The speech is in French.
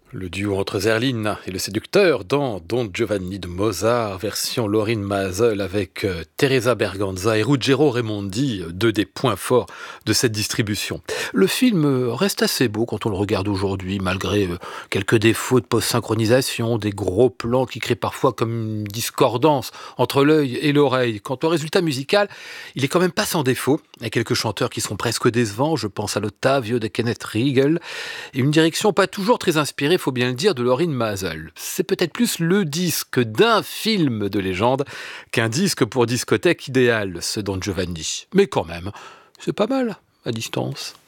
Le duo entre Zerlina et le séducteur dans Don Giovanni de Mozart, version Lorin Maazel avec Teresa Berganza et Ruggero Raimondi, deux des points forts de cette distribution. Le film reste assez beau quand on le regarde aujourd'hui, malgré quelques défauts de post-synchronisation, des gros plans qui créent parfois comme une discordance entre l'œil et l'oreille. Quant au résultat musical, il est quand même pas sans défaut. Il y a quelques chanteurs qui sont presque décevants, je pense à l'Ottavio de Kenneth Riegel, et une direction pas toujours très inspirée, faut bien le dire, de Lorin Maazel. C'est peut-être plus le disque d'un film de légende qu'un disque pour discothèque idéal, ce Don Giovanni. Mais quand même, c'est pas mal à distance.